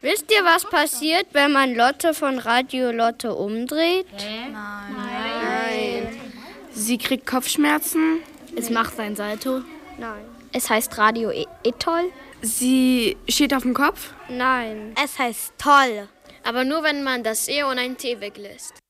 Wisst ihr, was passiert, wenn man Lotte von Radio Lotte umdreht? Nein. Sie kriegt Kopfschmerzen. Es macht ein Salto. Nein. Es heißt Radio Etoll. Sie steht auf dem Kopf. Nein. Es heißt toll. Aber nur, wenn man das E und ein T weglässt.